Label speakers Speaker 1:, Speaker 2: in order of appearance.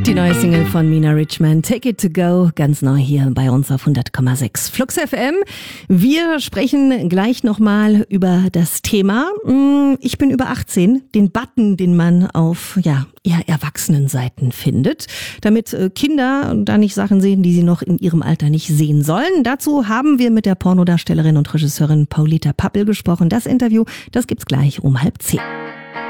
Speaker 1: Die neue Single von Mina Richman, Take It To Go, ganz neu hier bei uns auf 100,6 Flux FM. Wir sprechen gleich nochmal über das Thema Ich bin über 18, den Button, den man auf eher Erwachsenenseiten findet, damit Kinder da nicht Sachen sehen, die sie noch in ihrem Alter nicht sehen sollen. Dazu haben wir mit der Pornodarstellerin und Regisseurin Paulita Pappel gesprochen. Das Interview, das gibt's gleich um 9:30.